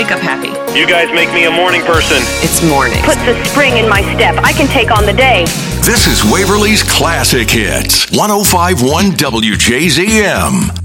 wake up happy. You guys make me a morning person. It's morning. Puts a spring in my step. I can take on the day. This is Waverly's Classic Hits, 105.1 WJZM.